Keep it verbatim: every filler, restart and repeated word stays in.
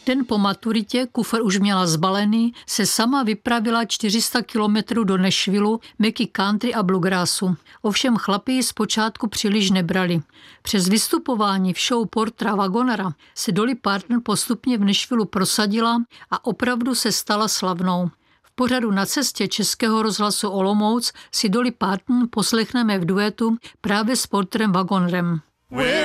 Den po maturitě, kufr už měla zbalený, se sama vypravila čtyři sta kilometrů do Nashvillu, meky country a bluegrassu. Ovšem chlapi ji zpočátku příliš nebrali. Přes vystupování v show Portera Wagonera se Dolly Parton postupně v Nashvillu prosadila a opravdu se stala slavnou. V pořadu Na cestě Českého rozhlasu Olomouc si Dolly Parton poslechneme v duetu právě s Porterem Wagonerem.